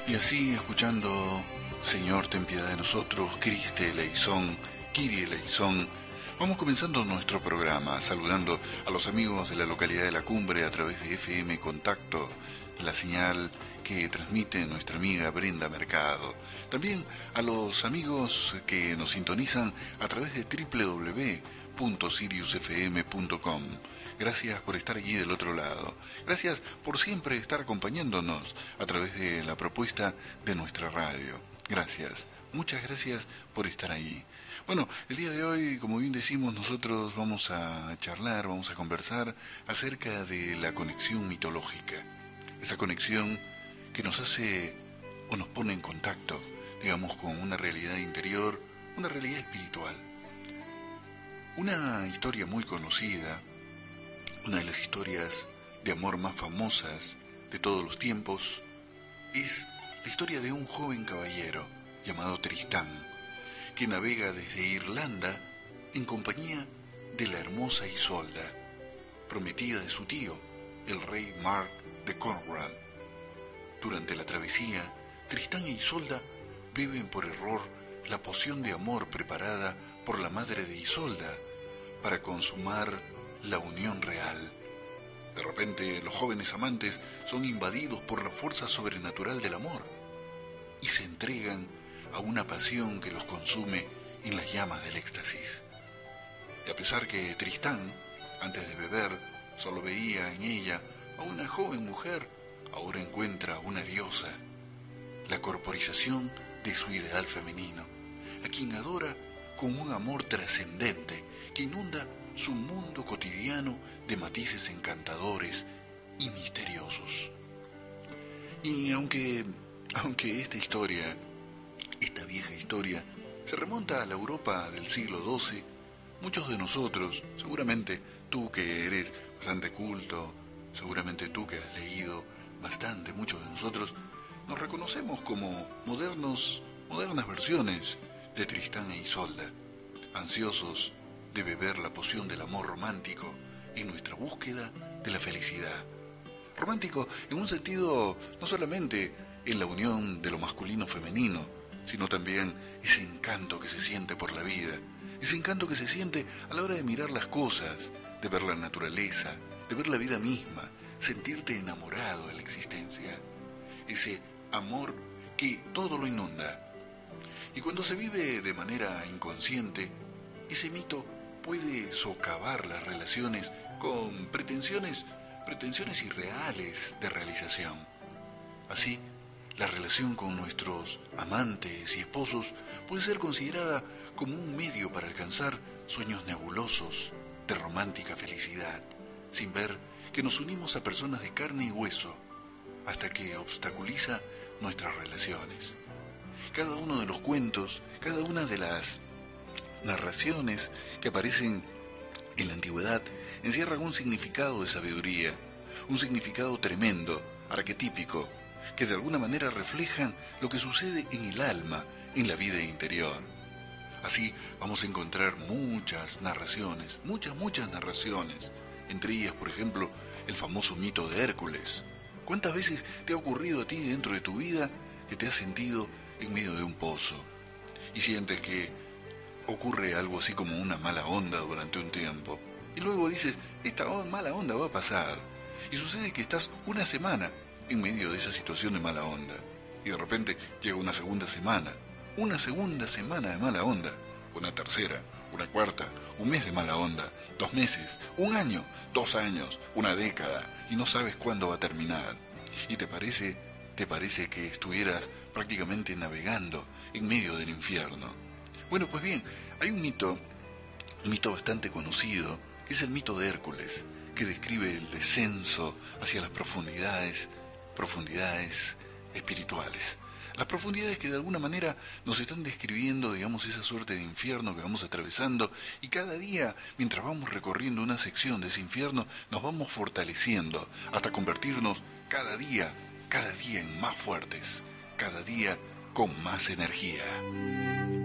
Y así, escuchando Señor, ten piedad de nosotros, Criste eleison, Kyrie eleison, vamos comenzando nuestro programa, saludando a los amigos de la localidad de La Cumbre a través de FM Contacto, la señal que transmite nuestra amiga Brenda Mercado. También a los amigos que nos sintonizan a través de www.siriusfm.com. Gracias por estar allí del otro lado. Gracias por siempre estar acompañándonos a través de la propuesta de nuestra radio. Gracias, muchas gracias por estar allí. Bueno, el día de hoy, como bien decimos, nosotros vamos a charlar, vamos a conversar acerca de la conexión mitológica. Esa conexión que nos hace o nos pone en contacto, digamos, con una realidad interior, una realidad espiritual. Una historia muy conocida, una de las historias de amor más famosas de todos los tiempos, es la historia de un joven caballero llamado Tristán, que navega desde Irlanda en compañía de la hermosa Isolda, prometida de su tío, el rey Mark de Cornwall. Durante la travesía, Tristán e Isolda beben por error la poción de amor preparada por la madre de Isolda para consumar la unión real. De repente, los jóvenes amantes son invadidos por la fuerza sobrenatural del amor y se entregan a una pasión que los consume en las llamas del éxtasis. Y a pesar que Tristán, antes de beber, solo veía en ella a una joven mujer, ahora encuentra a una diosa, la corporización de su ideal femenino, a quien adora con un amor trascendente que inunda su mundo cotidiano de matices encantadores y misteriosos. Y aunque esta historia, esta vieja historia, se remonta a la Europa del siglo XII, muchos de nosotros, seguramente tú que eres bastante culto, seguramente tú que has leído bastante, muchos de nosotros, nos reconocemos como modernas versiones de Tristán e Isolda, ansiosos de beber la poción del amor romántico en nuestra búsqueda de la felicidad. Romántico en un sentido no solamente en la unión de lo masculino-femenino, sino también ese encanto que se siente por la vida, ese encanto que se siente a la hora de mirar las cosas, de ver la naturaleza, de ver la vida misma, sentirte enamorado de la existencia, ese amor que todo lo inunda. Y cuando se vive de manera inconsciente, ese mito puede socavar las relaciones con pretensiones irreales de realización. Así, la relación con nuestros amantes y esposos puede ser considerada como un medio para alcanzar sueños nebulosos de romántica felicidad, sin ver que nos unimos a personas de carne y hueso, hasta que obstaculiza nuestras relaciones. Cada uno de los cuentos, cada una de las narraciones que aparecen en la antigüedad encierran un significado de sabiduría, un significado tremendo, arquetípico, que de alguna manera reflejan lo que sucede en el alma, en la vida interior. Así vamos a encontrar muchas narraciones, muchas narraciones, entre ellas, por ejemplo, el famoso mito de Hércules. ¿Cuántas veces te ha ocurrido a ti dentro de tu vida que te has sentido en medio de un pozo y sientes que ocurre algo así como una mala onda durante un tiempo? Y luego dices, esta mala onda va a pasar. Y sucede que estás una semana en medio de esa situación de mala onda. Y de repente llega una segunda semana de mala onda, una tercera, una cuarta, un mes de mala onda, 2 meses, un año, 2 años, una década, y no sabes cuándo va a terminar. Y te parece que estuvieras prácticamente navegando en medio del infierno. Bueno, pues bien, hay un mito bastante conocido, que es el mito de Hércules, que describe el descenso hacia las profundidades espirituales. Las profundidades que de alguna manera nos están describiendo, digamos, esa suerte de infierno que vamos atravesando, y cada día, mientras vamos recorriendo una sección de ese infierno, nos vamos fortaleciendo hasta convertirnos cada día en más fuertes, cada día con más energía.